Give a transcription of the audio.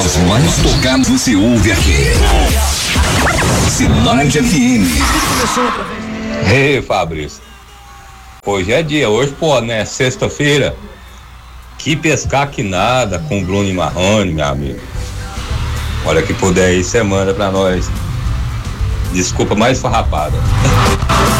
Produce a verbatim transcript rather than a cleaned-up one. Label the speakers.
Speaker 1: As mais tocadas você ouve aqui. Cidade F M.
Speaker 2: Ei, Fabrício. Hoje é dia, hoje, pô, né? Sexta-feira. Que pescar que nada com Bruno e Marrone, meu amigo. Olha que puder aí, você manda pra nós. Desculpa mais farrapada.